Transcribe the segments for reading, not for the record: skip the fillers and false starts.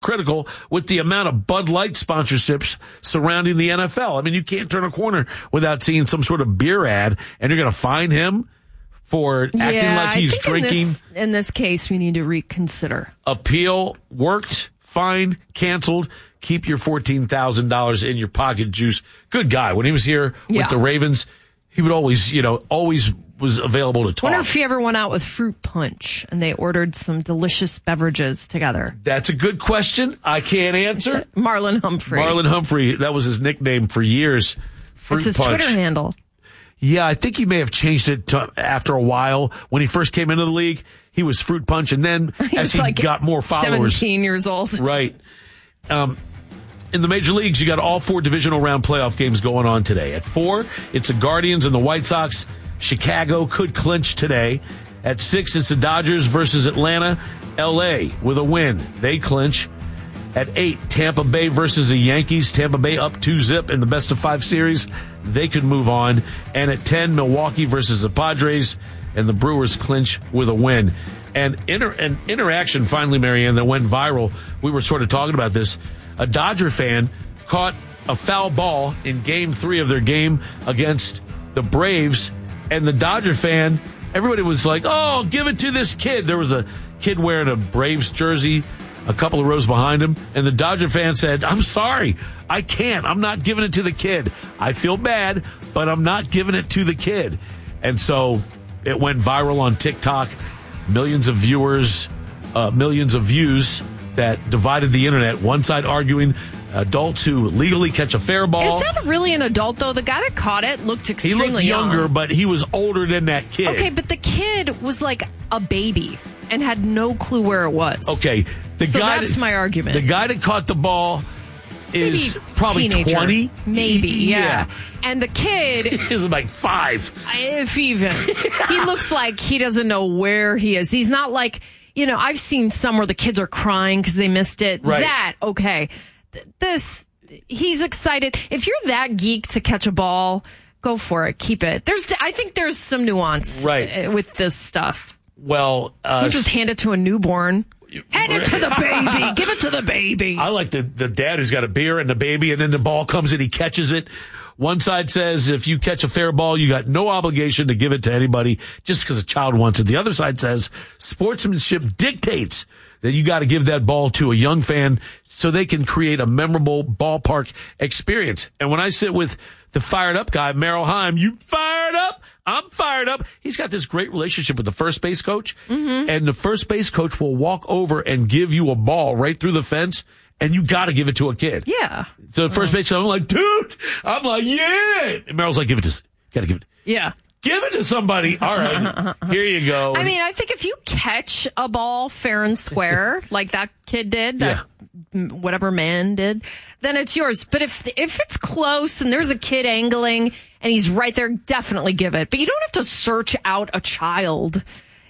critical with the amount of Bud Light sponsorships surrounding the NFL. I mean, you can't turn a corner without seeing some sort of beer ad, and you're going to fine him for acting like he's drinking. In this case, we need to reconsider. Appeal worked, fine, canceled. Keep your $14,000 in your pocket, Juice. Good guy. When he was here with the Ravens, he would always was available to talk. Wonder if he ever went out with fruit punch and they ordered some delicious beverages together. That's a good question. I can't answer. Marlon Humphrey. That was his nickname for years. Fruit It's his punch. Twitter handle. Yeah, I think he may have changed it after a while. When he first came into the league, he was Fruit Punch, and then as he got more followers. 17 years old. Right. In the major leagues, you got all 4 divisional round playoff games going on today. At 4, it's the Guardians and the White Sox. Chicago could clinch today. At 6, it's the Dodgers versus Atlanta. L.A. with a win. They clinch. At 8, Tampa Bay versus the Yankees. Tampa Bay up 2-0 in the best-of-5 series. They could move on. And at 10, Milwaukee versus the Padres. And the Brewers clinch with a win. And an interaction, finally, Marianne, that went viral. We were sort of talking about this. A Dodger fan caught a foul ball in Game 3 of their game against the Braves. And the Dodger fan, everybody was like, oh, give it to this kid. There was a kid wearing a Braves jersey a couple of rows behind him. And the Dodger fan said, I'm sorry. I can't. I'm not giving it to the kid. I feel bad, but I'm not giving it to the kid. And so it went viral on TikTok. Millions of viewers, millions of views that divided the internet. One side arguing adults who legally catch a fair ball. Is that really an adult, though? The guy that caught it looked extremely young. He looked younger, but he was older than that kid. Okay, but the kid was like a baby and had no clue where it was. Okay. That's my argument. The guy that caught the ball is probably teenager. 20. Maybe, yeah. And the kid is like 5. If even. He looks like he doesn't know where he is. He's not like, I've seen some where the kids are crying because they missed it. Right. That, okay. He's excited. If you're that geek to catch a ball, go for it. Keep it. I think there's some nuance with this stuff. Well, you just hand it to a newborn. Hand it to the baby. Give it to the baby. I like the dad who's got a beer and the baby, and then the ball comes and he catches it. One side says if you catch a fair ball, you got no obligation to give it to anybody just because a child wants it. The other side says sportsmanship dictates that you got to give that ball to a young fan so they can create a memorable ballpark experience. And when I sit with the fired up guy, Merrill Heim, you fired up? I'm fired up. He's got this great relationship with the first base coach. Mm-hmm. And the first base coach will walk over and give you a ball right through the fence. And you got to give it to a kid. Yeah. So the first base coach, I'm like, dude. I'm like, yeah. And Merrill's like, got to give it. Yeah. Give it to somebody. All right. Here you go. I mean, I think if you catch a ball fair and square, like that kid did, whatever man did, then it's yours. But if it's close and there's a kid angling and he's right there, definitely give it. But you don't have to search out a child,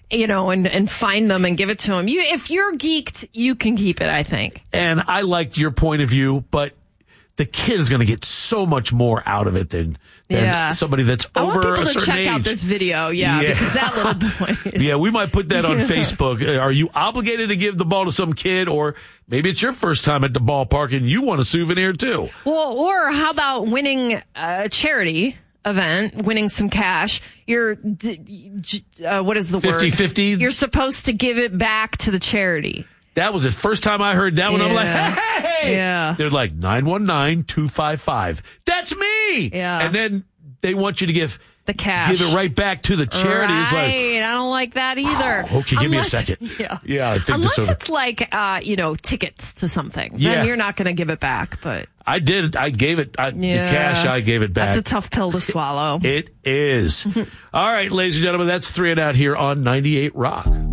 and find them and give it to him. If you're geeked, you can keep it, I think. And I liked your point of view, but the kid is going to get so much more out of it than somebody that's over a certain age. I want people to check out this video, because that little boy is... Yeah, we might put that on Facebook. Are you obligated to give the ball to some kid, or maybe it's your first time at the ballpark and you want a souvenir too? Well, or how about winning a charity event, winning some cash? You're, what is the word? 50-50? You're supposed to give it back to the charity. That was the first time I heard that one. I'm like, hey! Yeah. They're like, 919-255. That's me! Yeah. And then they want you to give the cash. Give it right back to the charity. Right. It's like, I don't like that either. Oh, okay, give me a second. Yeah, I think unless it's like, tickets to something. Yeah. Then you're not going to give it back, but... I did. I gave it, the cash, I gave it back. That's a tough pill to swallow. It is. All right, ladies and gentlemen, that's 3 and Out here on 98 Rock.